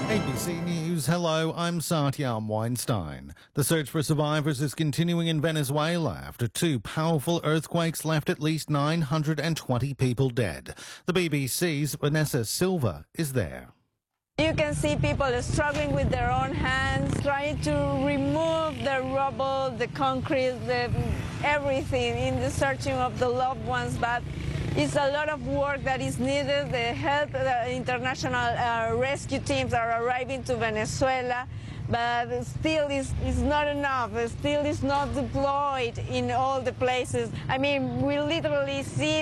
ABC News, hello, I'm Satyam Weinstein. The search for survivors is continuing in Venezuela after two powerful earthquakes left at least 920 people dead. The BBC's Vanessa Silva is there. You can see people struggling with their own hands, trying to remove the rubble, the concrete, everything in the searching of the loved ones, but it's a lot of work that is needed. The international rescue teams are arriving to Venezuela, but still is not enough. Still is not deployed in all the places. I mean, we literally see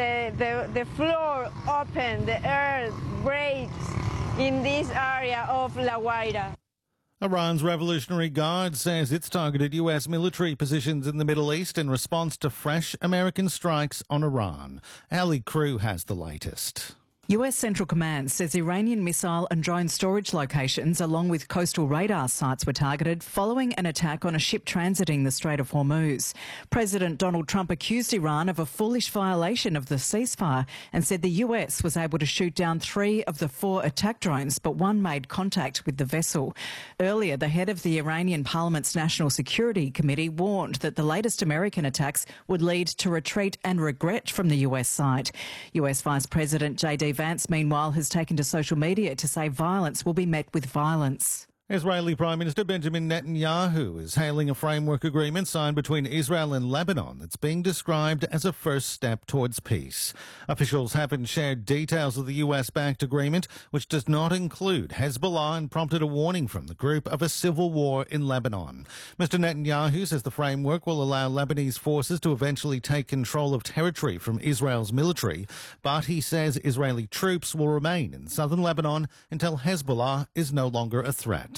the floor open, the earth breaks in this area of La Guaira. Iran's Revolutionary Guard says it's targeted U.S. military positions in the Middle East in response to fresh American strikes on Iran. Ali Crew has the latest. US Central Command says Iranian missile and drone storage locations along with coastal radar sites were targeted following an attack on a ship transiting the Strait of Hormuz. President Donald Trump accused Iran of a foolish violation of the ceasefire and said the US was able to shoot down 3 of the 4 attack drones, but one made contact with the vessel. Earlier, the head of the Iranian Parliament's National Security Committee warned that the latest American attacks would lead to retreat and regret from the US side. US Vice President J.D. Vance, meanwhile, has taken to social media to say violence will be met with violence. Israeli Prime Minister Benjamin Netanyahu is hailing a framework agreement signed between Israel and Lebanon that's being described as a first step towards peace. Officials haven't shared details of the US-backed agreement, which does not include Hezbollah, and prompted a warning from the group of a civil war in Lebanon. Mr. Netanyahu says the framework will allow Lebanese forces to eventually take control of territory from Israel's military, but he says Israeli troops will remain in southern Lebanon until Hezbollah is no longer a threat.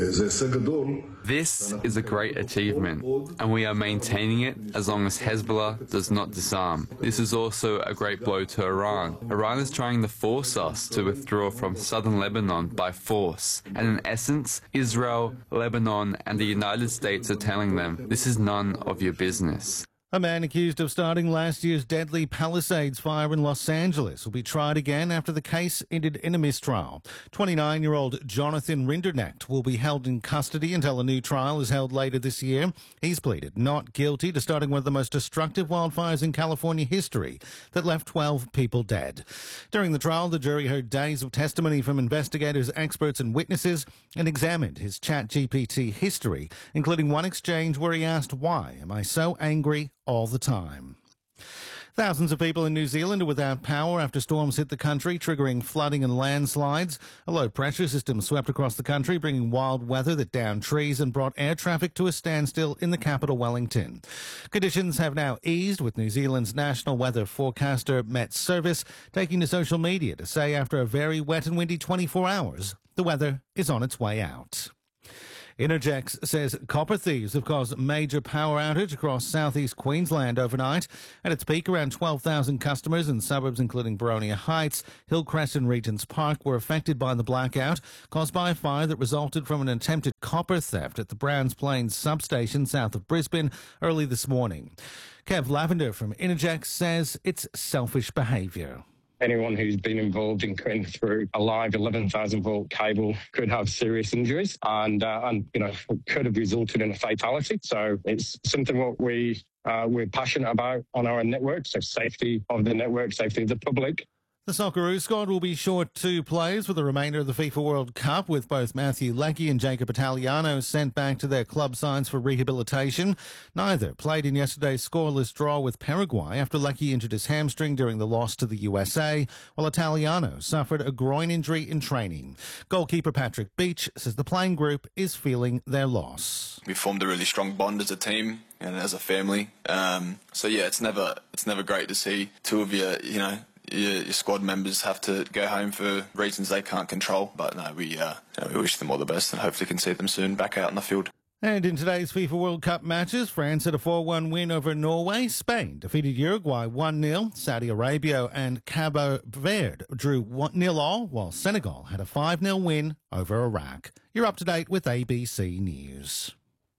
This is a great achievement, and we are maintaining it as long as Hezbollah does not disarm. This is also a great blow to Iran. Iran is trying to force us to withdraw from southern Lebanon by force, and in essence, Israel, Lebanon, and the United States are telling them, this is none of your business. A man accused of starting last year's deadly Palisades fire in Los Angeles will be tried again after the case ended in a mistrial. 29-year-old Jonathan Rinderknecht will be held in custody until a new trial is held later this year. He's pleaded not guilty to starting one of the most destructive wildfires in California history that left 12 people dead. During the trial, the jury heard days of testimony from investigators, experts and witnesses and examined his ChatGPT history, including one exchange where he asked, "Why am I so angry all the time?" Thousands of people in New Zealand are without power after storms hit the country, triggering flooding and landslides. A low-pressure system swept across the country, bringing wild weather that downed trees and brought air traffic to a standstill in the capital, Wellington. Conditions have now eased, with New Zealand's national weather forecaster Met Service taking to social media to say after a very wet and windy 24 hours, the weather is on its way out. Energex says copper thieves have caused a major power outage across southeast Queensland overnight. At its peak, around 12,000 customers in suburbs including Boronia Heights, Hillcrest and Regents Park were affected by the blackout caused by a fire that resulted from an attempted copper theft at the Browns Plains substation south of Brisbane early this morning. Kev Lavender from Energex says it's selfish behaviour. Anyone who's been involved in cutting through a live 11,000-volt cable could have serious injuries and could have resulted in a fatality. So it's something what we're passionate about on our network, so safety of the network, safety of the public. The Socceroos squad will be short 2 players for the remainder of the FIFA World Cup, with both Matthew Leckie and Jacob Italiano sent back to their club sides for rehabilitation. Neither played in yesterday's scoreless draw with Paraguay after Leckie injured his hamstring during the loss to the USA, while Italiano suffered a groin injury in training. Goalkeeper Patrick Beach says the playing group is feeling their loss. We formed a really strong bond as a team and as a family. It's never great to see 2 of your squad members have to go home for reasons they can't control. But no, we wish them all the best and hopefully can see them soon back out in the field. And in today's FIFA World Cup matches, France had a 4-1 win over Norway. Spain defeated Uruguay 1-0. Saudi Arabia and Cabo Verde drew 1-0, while Senegal had a 5-0 win over Iraq. You're up to date with ABC News.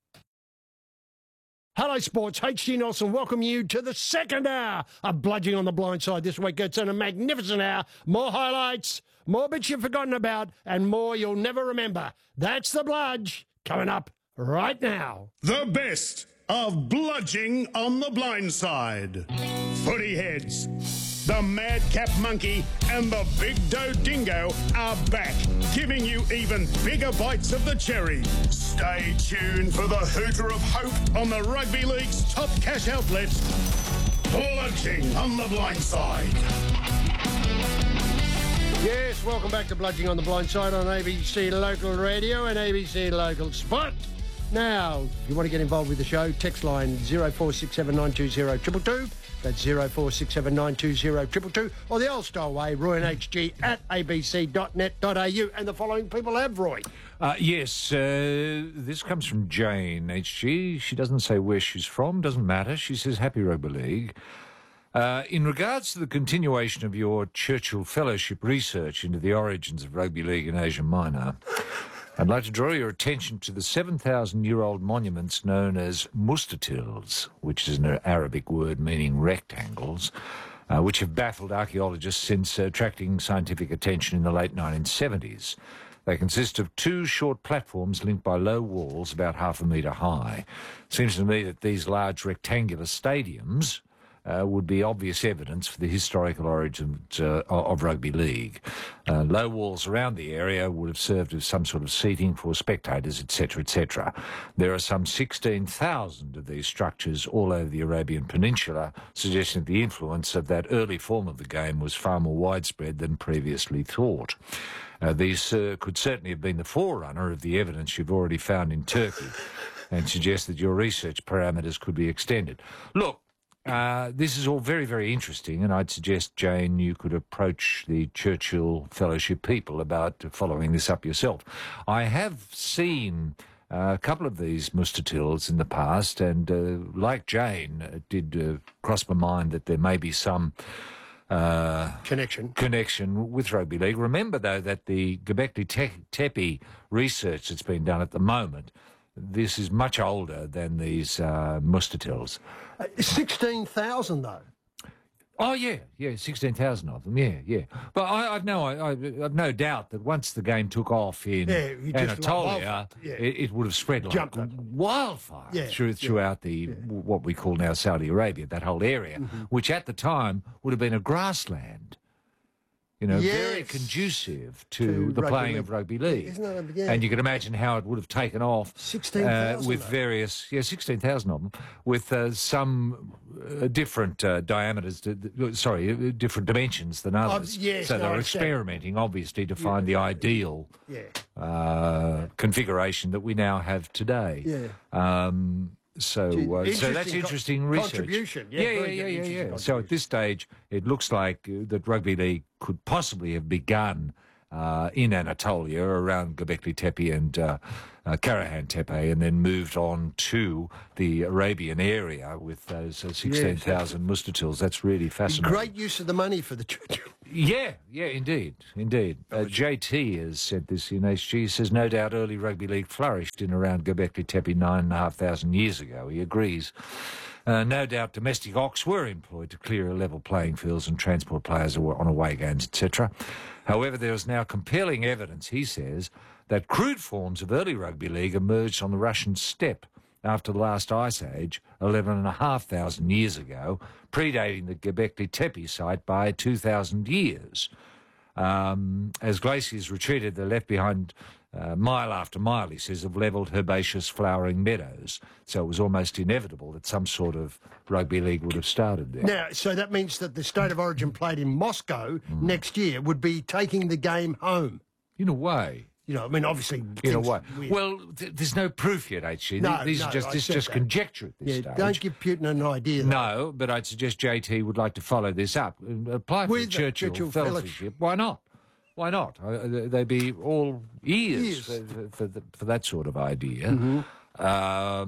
Hello, Sports. HG Nelson welcome you to the second hour of Bludging on the Blind Side this week. It's a magnificent hour. More highlights, more bits you've forgotten about, and more you'll never remember. That's the Bludge, coming up right now. The best of Bludging on the Blind Side. Footy heads. The Madcap Monkey and the Big Doe Dingo are back, giving you even bigger bites of the cherry. Stay tuned for the Hooter of Hope on the Rugby League's top cash outlet. Bludging on the Blind Side. Yes, welcome back to Bludging on the Blind Side on ABC Local Radio and ABC Local Spot. Now, if you want to get involved with the show, text line 0467920222. That's 0467920222. Or the old style way, royanhg at abc.net.au. And the following people have, Roy. Yes, this comes from Jane, HG. She doesn't say where she's from, doesn't matter. She says, Happy Rugby League. In regards to the continuation of your Churchill Fellowship research into the origins of rugby league in Asia Minor, I'd like to draw your attention to the 7,000-year-old monuments known as mustatils, which is an Arabic word meaning rectangles, which have baffled archaeologists since attracting scientific attention in the late 1970s. They consist of two short platforms linked by low walls about half a metre high. It seems to me that these large rectangular stadiums would be obvious evidence for the historical origins of rugby league. Low walls around the area would have served as some sort of seating for spectators, etc., etc. There are some 16,000 of these structures all over the Arabian Peninsula, suggesting that the influence of that early form of the game was far more widespread than previously thought. These could certainly have been the forerunner of the evidence you've already found in Turkey, and suggest that your research parameters could be extended. Look, this is all very, very interesting, and I'd suggest, Jane, you could approach the Churchill Fellowship people about following this up yourself. I have seen a couple of these mustatils in the past, and like Jane, it did cross my mind that there may be some connection with rugby league. Remember, though, that the Göbekli Tepe research that's been done at the moment, this is much older than these mustatils. 16,000, though. Oh, yeah, 16,000 of them, yeah. But I've no doubt that once the game took off in Anatolia, it would have spread like wildfire throughout the what we call now Saudi Arabia, that whole area, which at the time would have been a grassland. You know, very conducive to the playing of rugby league. Isn't that, and you can imagine how it would have taken off 16,000 with various, 16,000 of them, with some different diameters, different dimensions than others. So they're experimenting, obviously, to find the ideal configuration that we now have today. So that's interesting research. Contribution. Yeah. So at this stage, it looks like that rugby league could possibly have begun in Anatolia around Göbekli Tepe and Karahan Tepe, and then moved on to the Arabian area with those 16,000 mustatils. That's really fascinating. Great use of the money for the church. Yeah, indeed. JT has said this in HG. He says, no doubt early rugby league flourished in around Göbekli Tepe 9,500 years ago. He agrees. No doubt domestic ox were employed to clear level playing fields and transport players on away games, etc. However, there is now compelling evidence, he says, that crude forms of early rugby league emerged on the Russian steppe after the last ice age, 11,500 years ago, predating the Göbekli Tepe site by 2,000 years. As glaciers retreated, they left behind mile after mile, he says, of levelled herbaceous flowering meadows. So it was almost inevitable that some sort of rugby league would have started there. Now, so that means that the State of Origin played in Moscow next year would be taking the game home. In a way. You know, I mean, obviously... In a way. Well, there's no proof yet, HG. This is just conjecture at this stage. Don't give Putin an idea. No, but I'd suggest JT would like to follow this up. Apply for the Churchill Fellowship. Why not? Why not? They'd be all ears for that sort of idea. I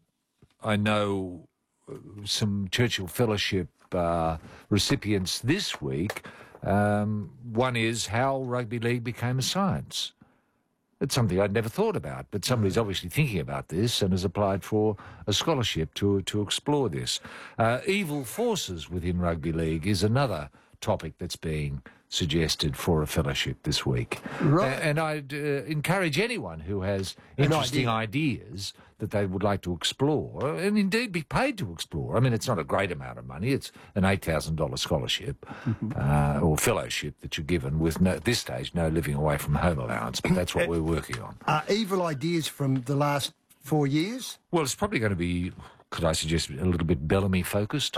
know some Churchill Fellowship recipients this week. One is how rugby league became a science. It's something I'd never thought about, but somebody's obviously thinking about this and has applied for a scholarship to explore this. Evil forces within rugby league is another topic that's being suggested for a fellowship this week. Right. And I'd encourage anyone who has interesting ideas that they would like to explore, and indeed be paid to explore. I mean, it's not a great amount of money. It's an $8,000 scholarship or fellowship that you're given with, at this stage, no living away from home allowance, but that's what we're working on. Evil ideas from the last 4 years? Well, it's probably going to be, could I suggest, a little bit Bellamy-focused?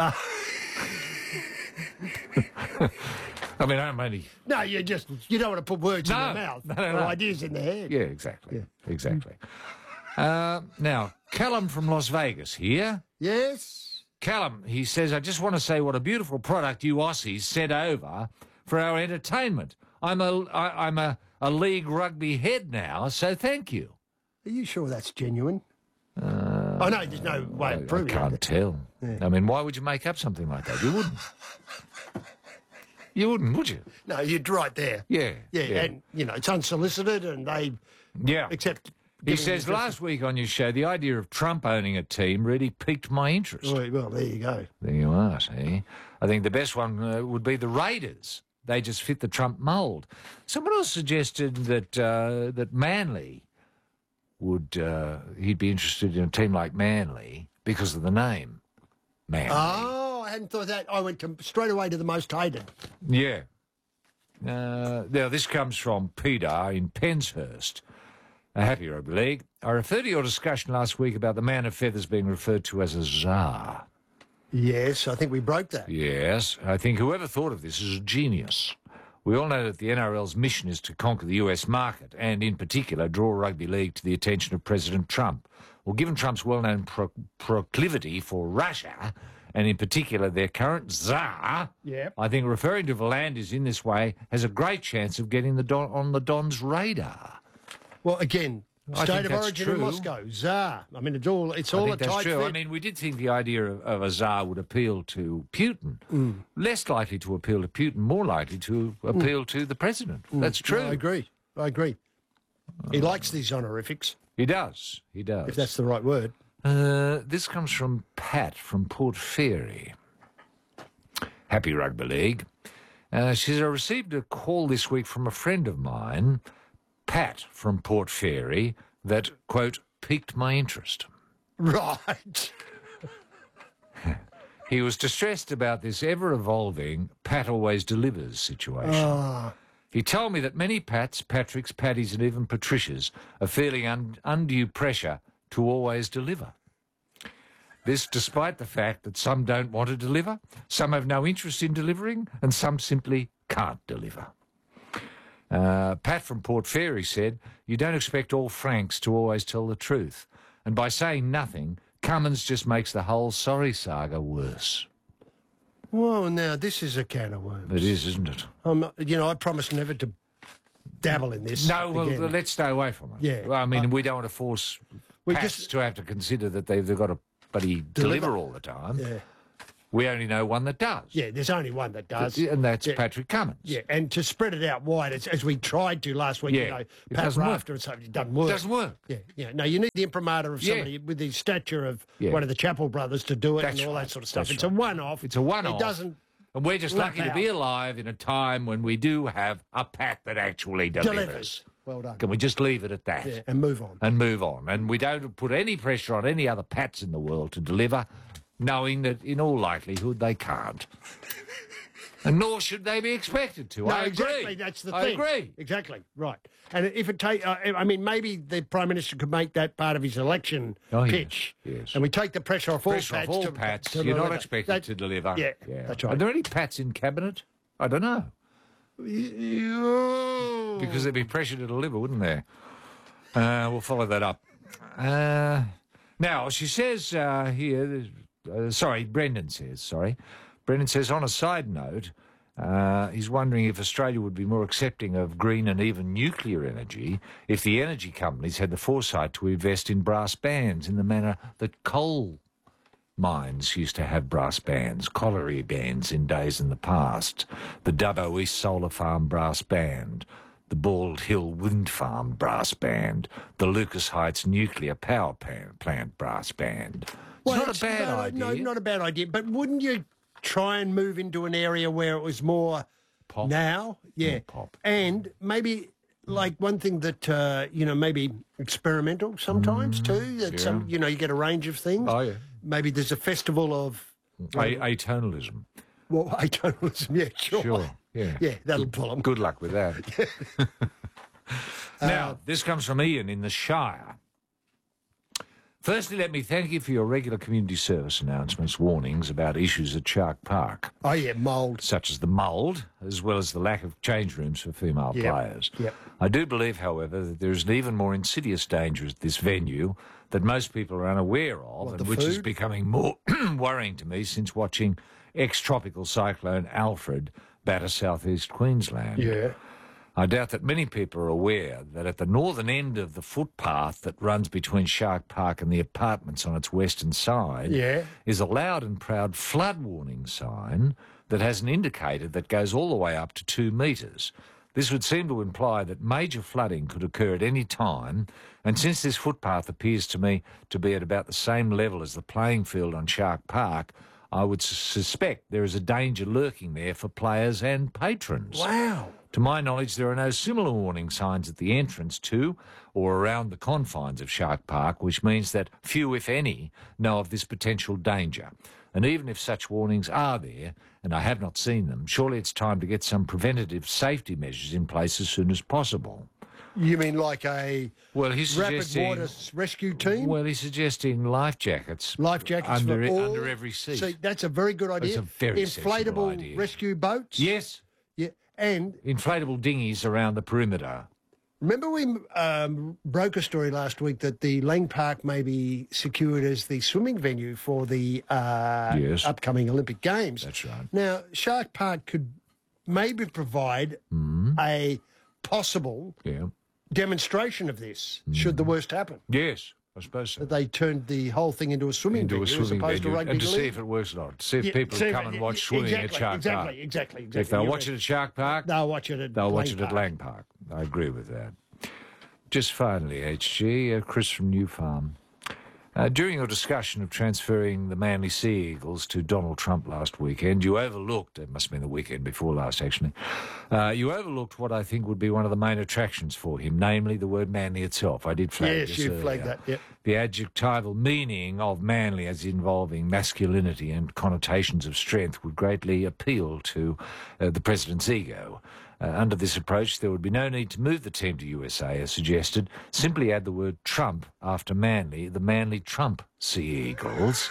I mean, I'm only... No, you don't want to put words in their mouth. No. Or ideas in their head. Yeah, exactly. Yeah. Exactly. Now, Callum from Las Vegas here. Yes? Callum, he says, I just want to say what a beautiful product you Aussies sent over for our entertainment. I'm a league rugby head now, so thank you. Are you sure that's genuine? Oh, no, there's no way of proving it. I can't tell. Yeah. I mean, why would you make up something like that? You wouldn't. You wouldn't, would you? No, you'd right there. Yeah. And, it's unsolicited and they accept... He says, last week on your show, the idea of Trump owning a team really piqued my interest. Well, there you go. There you are, see? I think the best one would be the Raiders. They just fit the Trump mould. Someone else suggested that Manly would... he'd be interested in a team like Manly because of the name. Manly. Oh, I hadn't thought of that. I went straight away to the most hated. Yeah. Now, this comes from Peter in Penshurst. Happy Rugby League. I referred to your discussion last week about the man of feathers being referred to as a czar. Yes, I think we broke that. Yes, I think whoever thought of this is a genius. We all know that the NRL's mission is to conquer the US market and, in particular, draw rugby league to the attention of President Trump. Well, given Trump's well-known proclivity for Russia, and in particular their current czar, I think referring to Volandis in this way has a great chance of getting on the Don's radar. Well, again, state of origin in Moscow, Tsar. I mean, it's all a tight fit. I mean, we did think the idea of a Tsar would appeal to Putin. Less likely to appeal to Putin, more likely to appeal to the president. That's true. No, I agree. He likes these honorifics. He does. If that's the right word. This comes from Pat from Port Fairy. Happy Rugby League. She says, I received a call this week from a friend of mine, Pat from Port Fairy, that, quote, piqued my interest. Right. He was distressed about this ever-evolving Pat always delivers situation. He told me that many Pats, Patricks, Patties and even Patricias are feeling undue pressure to always deliver. This despite the fact that some don't want to deliver, some have no interest in delivering, and some simply can't deliver. Pat from Port Fairy said, you don't expect all Franks to always tell the truth. And by saying nothing, Cummins just makes the whole sorry saga worse. Well, now, this is a can of worms. It is, isn't it? I promise never to dabble in this. No, well, let's stay away from it. Yeah. Well, I mean, we don't want to force Pats to have to consider that they've got to deliver all the time. Yeah. We only know one that does. Yeah, there's only one that does. And that's Patrick Cummins. Yeah, and to spread it out wide, as we tried to last week, Pat Rafter and something, it doesn't work. It doesn't work. Yeah. No, you need the imprimatur of somebody with the stature of one of the Chappell brothers to do it and all that sort of stuff. It's a one-off. It's a one-off. It doesn't... And we're just lucky to be alive in a time when we do have a Pat that actually delivers. Well done. Can we just leave it at that? Yeah, and move on. And we don't put any pressure on any other Pats in the world to deliver, knowing that in all likelihood they can't. And nor should they be expected to. No, I agree. Exactly, that's the thing. I agree. Exactly, right. And if it maybe the Prime Minister could make that part of his election pitch. Yes. And we take the pressure off all Pats. You're not expected to deliver. Yeah, that's right. Are there any Pats in Cabinet? I don't know. Because there'd be pressure to deliver, wouldn't there? We'll follow that up. Now, she says here... Brendan says, on a side note, he's wondering if Australia would be more accepting of green and even nuclear energy if the energy companies had the foresight to invest in brass bands in the manner that coal mines used to have brass bands, colliery bands in days in the past, the Dubbo East Solar Farm brass band, the Bald Hill Wind Farm brass band, the Lucas Heights Nuclear Power Plant brass band. It's not a bad idea. No, not a bad idea. But wouldn't you try and move into an area where it was more pop. now. Yeah, More pop. and maybe like one thing that maybe experimental sometimes too. That some you get a range of things. Oh, yeah. Maybe there's a festival of Atonalism. well, atonalism. Yeah, sure. Yeah. Yeah, that'll pull them. Good luck with that. Now, this comes from Ian in the Shire. Firstly, let me thank you for your regular community service announcements, warnings about issues at Shark Park, Oh yeah, mould. such as the mould, as well as the lack of change rooms for female players. Yep. I do believe, however, that there is an even more insidious danger at this venue that most people are unaware of, What, and the which is food? becoming more worrying to me since watching ex-tropical cyclone Alfred batter southeast Queensland. Yeah. I doubt that many people are aware that at the northern end of the footpath that runs between Shark Park and the apartments on its western side is a loud and proud flood warning sign that has an indicator that goes all the way up to 2 metres. This would seem to imply that major flooding could occur at any time, and since this footpath appears to me to be at about the same level as the playing field on Shark Park, I would suspect there is a danger lurking there for players and patrons. Wow. To my knowledge, there are no similar warning signs at the entrance to or around the confines of Shark Park, which means that few, if any, know of this potential danger. And even if such warnings are there, and I have not seen them, surely it's time to get some preventative safety measures in place as soon as possible. You mean like a Well, he's rapid suggesting... water rescue team? Well, he's suggesting life jackets. Life jackets under, for all. under every seat. See, that's a very good idea. That's a very sensible Inflatable idea. rescue boats. Yes. Yeah, and Inflatable dinghies around the perimeter. remember we broke a story last week that the Lang Park may be secured as the swimming venue for the Yes. upcoming Olympic Games. That's right. Now, Shark Park could maybe provide a possible Yeah. demonstration of this, should the worst happen. Yes, I suppose so. That they turned the whole thing into a swimming Into a venue as swimming opposed venue, to rugby and to see league. if it works or not. To see if Yeah, people see if come it- and watch swimming at Shark Park. Exactly. If they'll You're watch right. it at Shark Park, They'll watch it at they'll watch Lang it at Park. Lang Park. I agree with that. Just finally, HG, Chris from New Farm. During your discussion of transferring the Manly Sea Eagles to Donald Trump last weekend, you overlooked, it must have been the weekend before last actually, you overlooked what I think would be one of the main attractions for him, namely the word manly itself. I did flag Yes, this you earlier. flagged that, yep. The adjectival meaning of manly as involving masculinity and connotations of strength would greatly appeal to the president's ego. Under this approach, there would be no need to move the team to USA, as suggested. Simply add the word Trump after Manly, the Manly Trump Sea Eagles,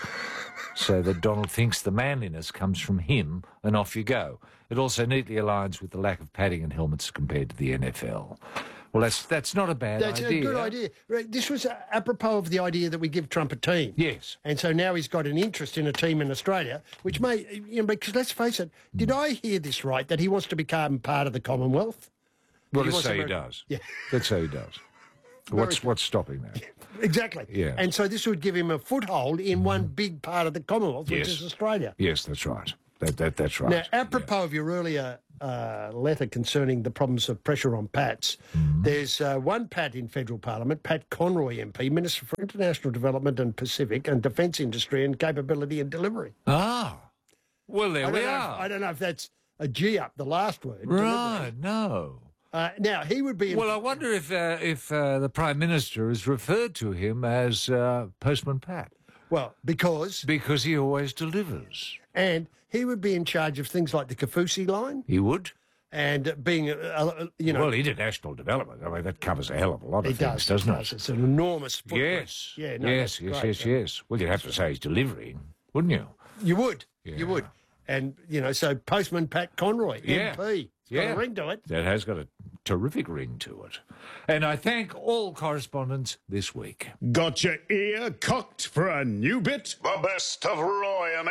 so that Donald thinks the manliness comes from him, and off you go. It also neatly aligns with the lack of padding and helmets compared to the NFL. Well, that's not a bad That's idea. a good idea. Right, this was apropos of the idea that we give Trump a team. Yes. And so now he's got an interest in a team in Australia, which may, because let's face it, did I hear this right, that he wants to become part of the Commonwealth? Well, He let's wants say he to- does. Yeah. Let's say he does. What's stopping that? Exactly. Yeah. And so this would give him a foothold in one big part of the Commonwealth, which Yes. is Australia. Yes, that's right. That's right. Now, apropos of your earlier letter concerning the problems of pressure on Pats, there's one Pat in federal parliament, Pat Conroy MP, Minister for International Development and Pacific and Defence Industry and Capability and Delivery. Ah. Well, there we are. I don't know if that's a G up, the last word. Right, no. Now, he would be... Well, I wonder if the Prime Minister has referred to him as Postman Pat. Well, because he always delivers. And he would be in charge of things like the Kafusi line. He would. And being, Well, international development. I mean, that covers a hell of a lot of It things, does, doesn't it? It's an enormous footprint. Yes. Yeah, no, yes, that's yes, great. yes. Well, you'd have to say he's delivering, wouldn't you? You would. Yeah. You would. And, so Postman Pat Conroy, Yeah. MP. It's got a ring to it. That has got a terrific ring to it. And I thank all correspondents this week. Got your ear cocked for a new bit? The best of Roy and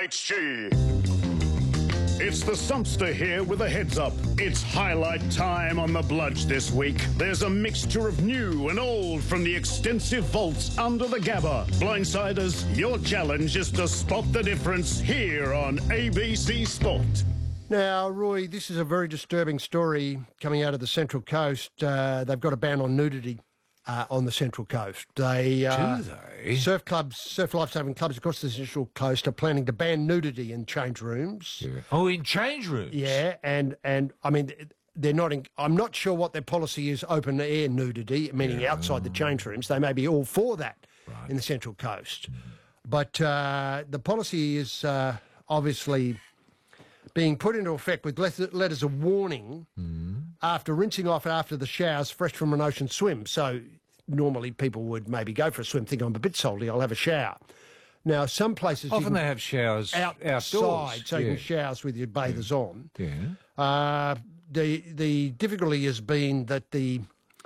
HG. It's the Sumpster here with a heads up. It's highlight time on the Bludge this week. There's a mixture of new and old from the extensive vaults under the Gabba. Blindsiders, your challenge is to spot the difference here on ABC Sport. Now, Roy, this is a very disturbing story coming out of the Central Coast. They've got a ban on nudity. on the Central Coast. They Do they? surf lifesaving clubs across the Central Coast are planning to ban nudity in change rooms. Yeah. Oh, in change rooms? Yeah, and I mean, they're not. I'm not sure what their policy is. Open air nudity, meaning outside the change rooms. They may be all for that in the Central Coast, but the policy is obviously being put into effect with letters of warning after rinsing off after the showers, fresh from an ocean swim. So normally people would maybe go for a swim, think I'm a bit salty, I'll have a shower. Now some places Often they have showers outside, outdoors. so you can showers with your bathers on. Yeah. The difficulty has been that the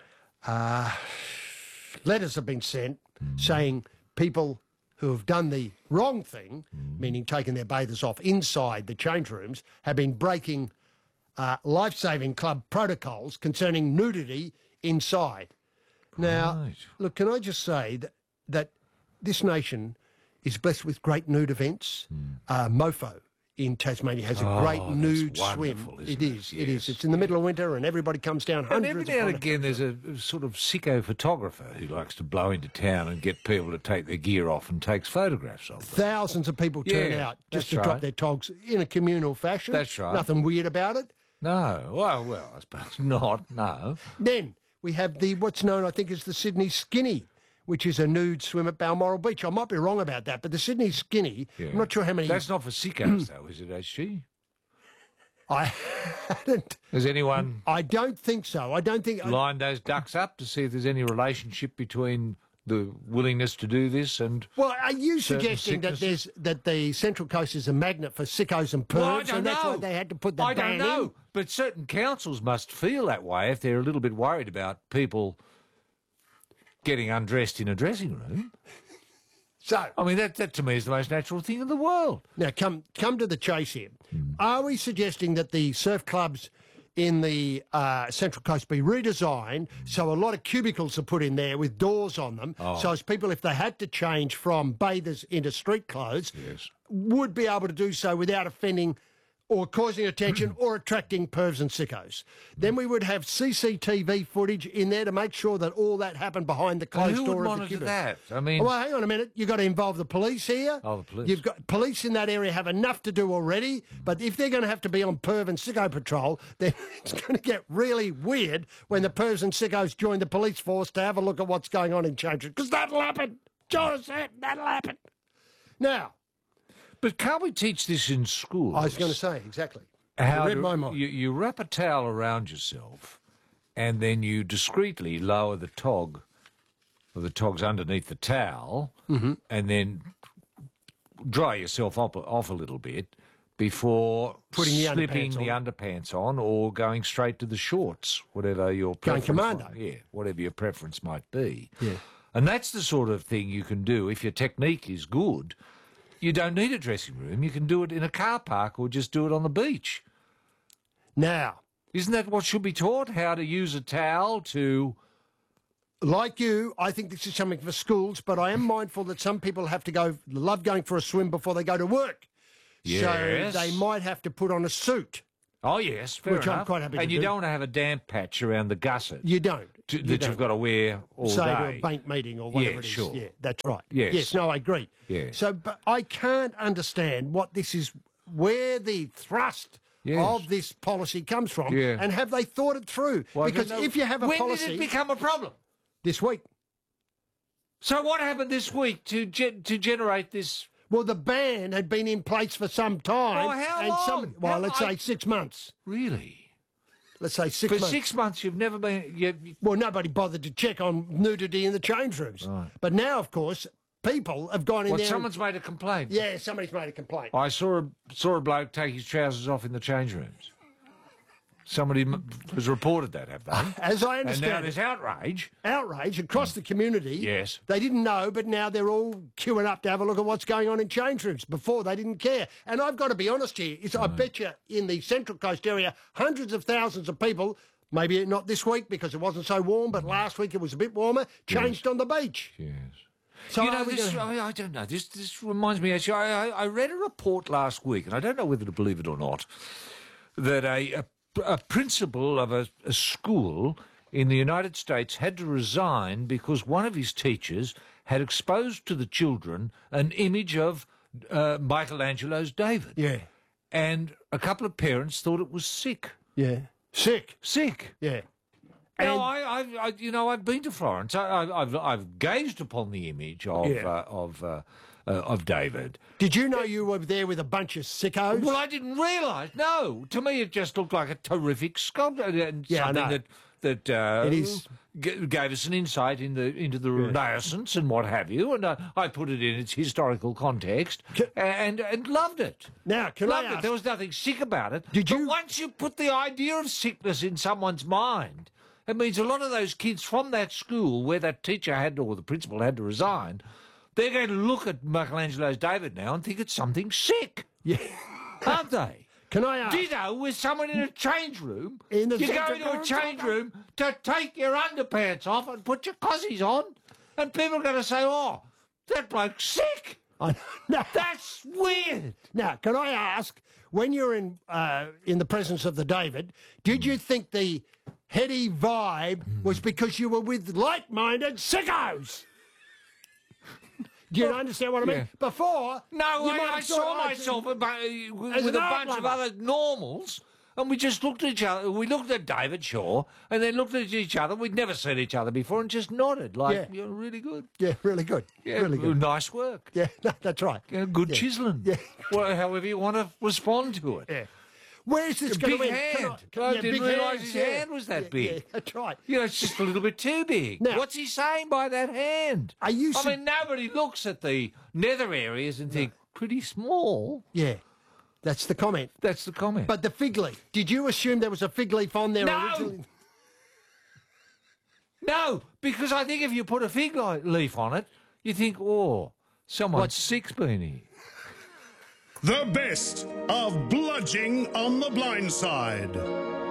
letters have been sent saying people who have done the wrong thing, meaning taking their bathers off inside the change rooms, have been breaking lifesaving club protocols concerning nudity inside. Now, look, can I just say that this nation is blessed with great nude events. Mofo in Tasmania has a great nude swim. It is. It's in the middle of winter and everybody comes down. And every now and again there's a sort of sicko photographer who likes to blow into town and get people to take their gear off and takes photographs of them. Thousands of people turn out just to drop their togs in a communal fashion. That's right. Nothing weird about it. No. Well, I suppose not, no. Then we have what's known, I think, as the Sydney Skinny, which is a nude swim at Balmoral Beach. I might be wrong about that, but the Sydney Skinny, I'm not sure how many... That's not for sickos, though, is it, HG? I hadn't... Has anyone... I don't think so. I don't think... Lined those ducks up to see if there's any relationship between the willingness to do this and... Well, are you suggesting that the Central Coast is a magnet for sickos and pervs, Well, I don't that's know. why they had to put the ban in? I don't know, but certain councils must feel that way if they're a little bit worried about people getting undressed in a dressing room. So, I mean, that to me is the most natural thing in the world. Now, come to the chase here. Are we suggesting that the surf clubs in the Central Coast be redesigned so a lot of cubicles are put in there with doors on them, so as people, if they had to change from bathers into street clothes, would be able to do so without offending or causing attention or attracting pervs and sickos. Then we would have CCTV footage in there to make sure that all that happened behind the closed Who door would of the monitor cubicle. that? I mean... Well, hang on a minute. You've got to involve the police here. Oh, the police. You've got police in that area have enough to do already, but if they're going to have to be on perv and sicko patrol, then it's going to get really weird when the pervs and sickos join the police force to have a look at what's going on in Change Room, because that'll happen. Jonathan, that'll happen. Now... But can't we teach this in schools? I was going to say, exactly. How read my mind. You wrap a towel around yourself and then you discreetly lower the tog, or the tog's underneath the towel, and then dry yourself off a little bit before putting slipping the underpants on or going straight to the shorts, whatever your preference commando. whatever your preference might be. Yeah. And that's the sort of thing you can do if your technique is good. You don't need a dressing room. You can do it in a car park or just do it on the beach. Now... Isn't that what should be taught? How to use a towel to... Like you, I think this is something for schools, but I am mindful that some people love going for a swim before they go to work. Yes. So they might have to put on a suit. Oh, yes, fair Which I'm enough. quite happy to And you do. don't want to have a damp patch around the gusset. You don't. That you've got to wear all Say day. to a bank meeting or whatever Yeah, it is. sure. Yeah, that's right. Yes. No, I agree. Yeah. So, but I can't understand what this is, where the thrust of this policy comes from, and have they thought it through? Well, because if you have a when policy... did it become a problem? This week. So what happened this week to generate this... Well, the ban had been in place for some time. Oh, how long? Let's say 6 months. Really? Let's say 6 For months. 6 months you've never been... Well, nobody bothered to check on nudity in the change rooms. Right. But now, of course, people have gone in there... Someone's made a complaint? Yeah, somebody's made a complaint. I saw a bloke take his trousers off in the change rooms. Somebody has reported that, have they? As I understand And now it, there's outrage. outrage across the community. Yes. They didn't know, but now they're all queuing up to have a look at what's going on in change rooms. Before, they didn't care. And I've got to be honest here. I bet you in the Central Coast area, hundreds of thousands of people, maybe not this week because it wasn't so warm, but last week it was a bit warmer, changed on the beach. Yes. So you know, I don't know. This reminds me, actually, I read a report last week, and I don't know whether to believe it or not, that a principal of a school in the United States had to resign because one of his teachers had exposed to the children an image of Michelangelo's David. Yeah. And a couple of parents thought it was sick. Yeah. Sick. You Yeah. know, I've been to Florence. I've gazed upon the image of David. Did you know you were there with a bunch of sickos? Well, I didn't realise. No, to me it just looked like a terrific sculpture and something that it is. Gave us an insight into the Renaissance and what have you, and I put it in its historical context and loved it. Now, I ask? There was nothing sick about it. But once you put the idea of sickness in someone's mind, it means a lot of those kids from that school where that teacher or the principal had to resign, they're going to look at Michelangelo's David now and think it's something sick. Yeah. Aren't they? Can I ask? Ditto with someone in a change room. You go into a change room to take your underpants off and put your cossies on, and people are going to say, "Oh, that bloke's sick." No. That's weird. Now, can I ask, when you're in the presence of the David, did you think the heady vibe was because you were with like-minded sickos? Do you understand what I mean? Yeah. Before... No, I saw myself with a bunch of other normals, and we just looked at each other. We looked at David Shaw, and then looked at each other. We'd never seen each other before, and just nodded, like, you're really good. Yeah, really good. Yeah, really good. Nice work. Yeah, that's right. Yeah, good chiselling. Yeah. Well, however you want to respond to it. Yeah. Where's this going to big end? hand. I didn't realise his hand was that big. Yeah, that's right. You know, it's just a little bit too big. Now, what's he saying by that hand? I mean, nobody looks at the nether areas and think, pretty small. Yeah, that's the comment. That's the comment. But the fig leaf, did you assume there was a fig leaf on there No! originally? No, because I think if you put a fig leaf on it, you think, oh, someone's sick's been here. The best of Bludging on the Blind Side.